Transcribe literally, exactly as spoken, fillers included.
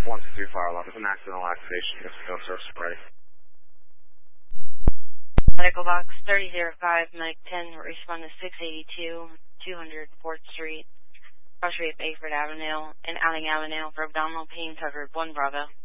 one two three fire alarm. It's an accidental activation. Just no source spray. Medical box thirty oh five, Medic ten, respond to six eighty-two, two hundred fourth Street, Cross Street, Bayford Avenue, and Alling Avenue for abdominal pain covered one Bravo.